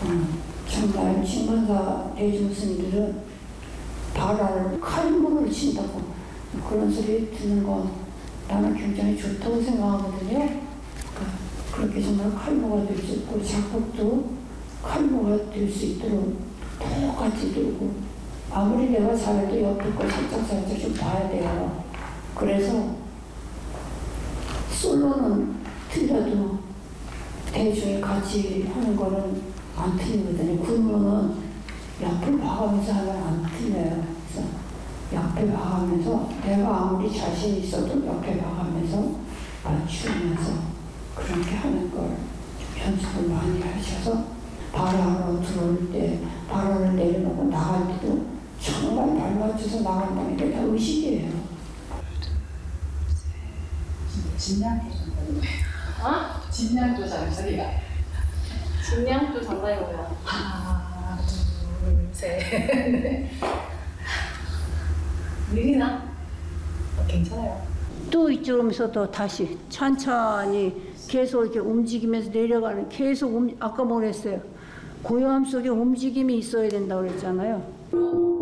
정말 진간사 대중스님들은 바라를 칼문으로 친다고 그런 소리 듣는 거 나는 굉장히 좋다고 생각하거든요. 그렇게 정말 칼모가 될 수 있고 작곡도 칼모가 될 수 있도록 똑같이 들고 아무리 내가 잘해도 옆에 거 살짝 좀 봐야 돼요. 그래서 솔로는 틀려도 대중이 같이 하는 거는 안 틀리거든요. 군무는 옆을 봐가면서 하면 안 틀려요. 그래서 옆에 봐가면서 내가 아무리 자신 있어도 옆에 봐가면서 맞추면서 그렇게 하는 걸 연습을 많이 하셔서 바라로 들어올 때 바라를 내려놓고 나갈 때도 정말 발 맞춰서 나간다는 게 다 의식이에요. 진량도 장사님. 어? 진량도 장사리가. 진량도 장사이 뭐야? 하나, 둘, 셋. 느리나? 괜찮아요. 또 이쪽으로서 다시 천천히 계속 이렇게 움직이면서 내려가는 계속 아까 뭐랬어요? 고요함 속에 움직임이 있어야 된다고 그랬잖아요.